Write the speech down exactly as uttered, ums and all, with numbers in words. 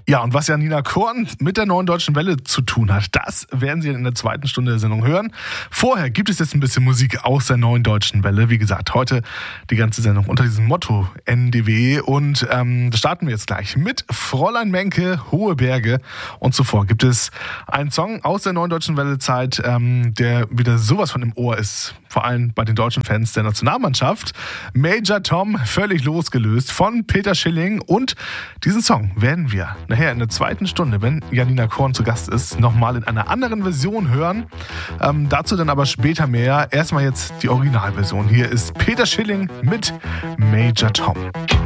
Ja, und was Janina Korn mit der Neuen Deutschen Welle zu tun hat, das werden Sie in der zweiten Stunde der Sendung hören. Vorher gibt es jetzt ein bisschen Musik aus der Neuen Deutschen Welle. Wie gesagt, heute die ganze Sendung unter diesem Motto N D W. Und ähm, das starten wir jetzt gleich mit Fräulein Menke, Hohe Berge. Und zuvor gibt es einen Song aus der Neuen Deutschen Welle-Zeit, ähm, der wieder sowas von im Ohr ist. Vor allem bei den deutschen Fans der Nationalmannschaft. Major Tom, völlig losgelöst von Peter Schilling. Und diesen Song werden wir nachher in der zweiten Stunde, wenn Janina Korn zu Gast ist, nochmal in einer anderen Version hören. Ähm, dazu dann aber später mehr. Erstmal jetzt die Originalversion. Hier ist Peter Schilling mit Major Tom.